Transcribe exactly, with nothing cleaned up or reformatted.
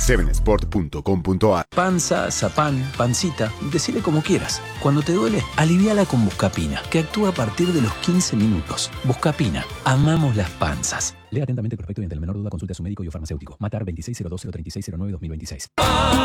seven sport punto com punto a r. Panza, zapán, pancita, decile como quieras. Cuando te duele, aliviala con Buscapina, que actúa a partir de los quince minutos. Buscapina, amamos las panzas. Lea atentamente el prospecto y ante la menor duda consulte a su médico y o farmacéutico. Matar veintiséis cero dos cero treinta y seis cero nueve dos mil veintiséis.